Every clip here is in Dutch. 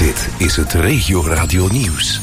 Dit is het Regio Radio Nieuws.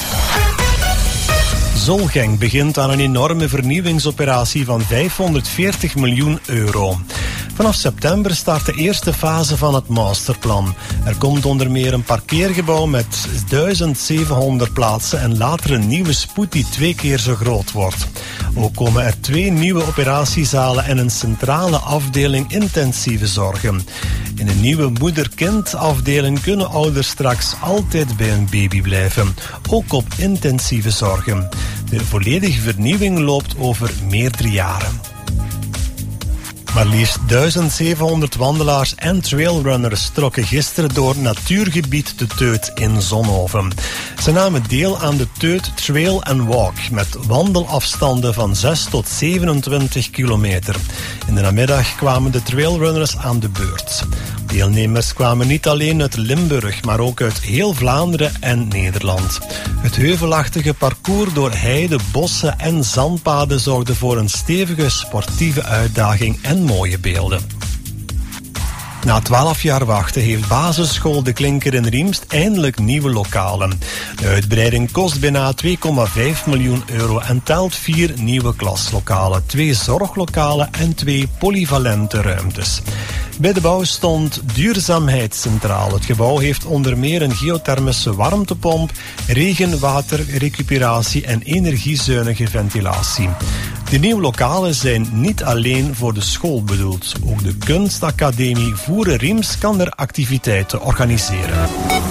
Zolgeng begint aan een enorme vernieuwingsoperatie van 540 miljoen euro. Vanaf september start de eerste fase van het masterplan. Er komt onder meer een parkeergebouw met 1700 plaatsen en later een nieuwe spoed die 2 keer zo groot wordt. Ook komen er 2 nieuwe operatiezalen en een centrale afdeling intensieve zorgen. In een nieuwe moeder-kind-afdeling kunnen ouders straks altijd bij een baby blijven, ook op intensieve zorgen. De volledige vernieuwing loopt over meerdere jaren. Maar liefst 1700 wandelaars en trailrunners trokken gisteren door natuurgebied de Teut in Zonhoven. Ze namen deel aan de Teut Trail and Walk met wandelafstanden van 6 tot 27 kilometer. In de namiddag kwamen de trailrunners aan de beurt. Deelnemers kwamen niet alleen uit Limburg, maar ook uit heel Vlaanderen en Nederland. Het heuvelachtige parcours door heide, bossen en zandpaden zorgde voor een stevige sportieve uitdaging en mooie beelden. Na 12 jaar wachten heeft basisschool De Klinker in Riemst eindelijk nieuwe lokalen. De uitbreiding kost bijna 2,5 miljoen euro en telt 4 nieuwe klaslokalen, 2 zorglokalen en 2 polyvalente ruimtes. Bij de bouw stond duurzaamheid centraal. Het gebouw heeft onder meer een geothermische warmtepomp, regenwaterrecuperatie en energiezuinige ventilatie. De nieuwe lokalen zijn niet alleen voor de school bedoeld. Ook de kunstacademie Voeren Riemst kan er activiteiten organiseren.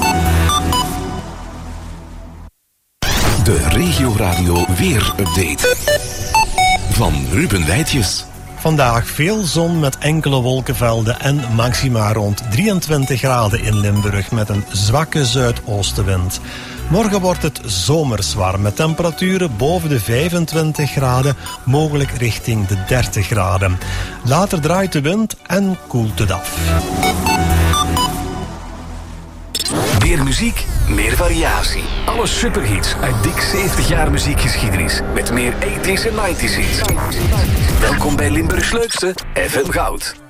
De Regio Radio Weer-update van Ruben Wijtjes. Vandaag veel zon met enkele wolkenvelden en maxima rond 23 graden in Limburg met een zwakke zuidoostenwind. Morgen wordt het zomers warm met temperaturen boven de 25 graden, mogelijk richting de 30 graden. Later draait de wind en koelt het af. Meer muziek, meer variatie. Alle superhits uit dik 70 jaar muziekgeschiedenis. Met meer 80s en 90s hits. Welkom bij Limburgs leukste FM Goud.